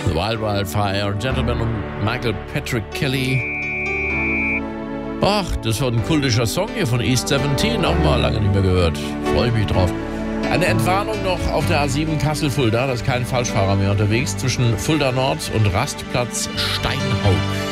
Wild Wild Fire, Gentleman und Michael Patrick Kelly. Ach, das war ein kultischer Song hier von East 17, auch mal lange nicht mehr gehört. Freue ich mich drauf. Eine Entwarnung noch auf der A7 Kassel-Fulda, da ist kein Falschfahrer mehr unterwegs, zwischen Fulda Nord und Rastplatz Steinhaug.